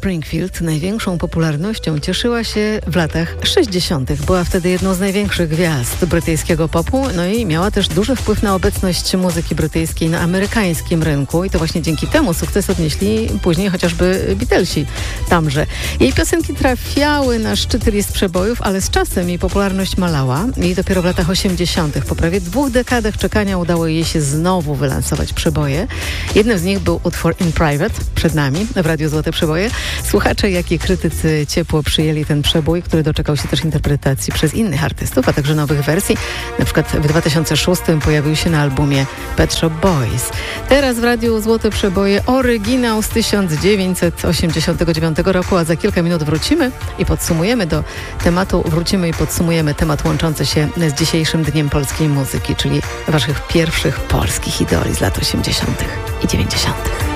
Springfield największą popularnością cieszyła się w latach 60. Była wtedy jedną z największych gwiazd brytyjskiego popu, no i miała też duży wpływ na obecność muzyki brytyjskiej na amerykańskim rynku i to właśnie dzięki temu sukces odnieśli później chociażby Beatlesi tamże. Jej piosenki trafiały na szczyty list przebojów, ale z czasem jej popularność malała i dopiero w latach 80. po prawie 2 dekadach czekania udało jej się znowu wylansować przeboje. Jednym z nich był utwór In Private, przed nami w Radiu Złote Przeboje. Słuchacze, jak i krytycy ciepło przyjęli ten przebój, który doczekał się też interpretacji przez innych artystów, a także nowych wersji. Na przykład w 2006 pojawił się na albumie Pet Shop Boys. Teraz w Radiu Złote Przeboje oryginał z 1989 roku, a za kilka minut wrócimy i podsumujemy temat łączący się z dzisiejszym Dniem Polskiej Muzyki, czyli waszych pierwszych polskich idoli z lat 80. i 90.